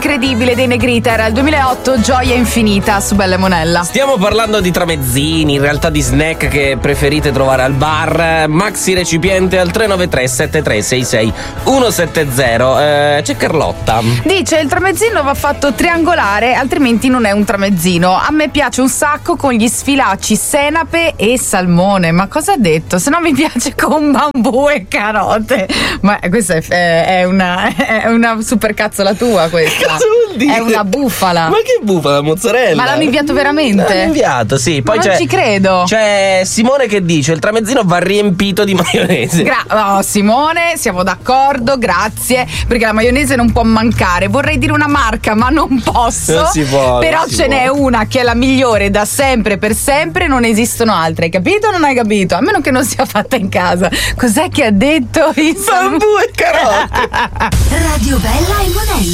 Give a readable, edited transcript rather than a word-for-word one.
incredibile dei Negrita, era il 2008, Gioia Infinita su Bella e Monella. Stiamo parlando di tramezzini, in realtà di snack che preferite trovare al bar. Maxi recipiente al 393 7366 170. C'è Carlotta. Dice: il tramezzino va fatto triangolare, altrimenti non è un tramezzino. A me piace un sacco con gli sfilacci, senape e salmone. Ma cosa ha detto? Se no mi piace con bambù e carote. Ma questa è una supercazzola tua, questa. Cosa vuol dire? È una bufala. Ma che bufala, mozzarella? Ma l'hanno inviato veramente? L'hanno inviato, sì. Poi ma non ci credo. C'è Simone che dice: il tramezzino va riempito di maionese. No, Simone, siamo d'accordo, grazie, perché la maionese non può mancare. Vorrei dire una marca, ma non posso. Non si può. Però ce n'è una che è la migliore da sempre per sempre, non esistono altre. Hai capito o non hai capito? A meno che non sia fatta in casa. Cos'è che ha detto? Bambù e carote. Radio Bella e Monella.